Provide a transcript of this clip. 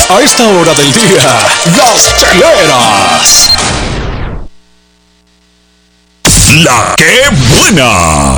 A esta hora del día, las cheleras. La que buena.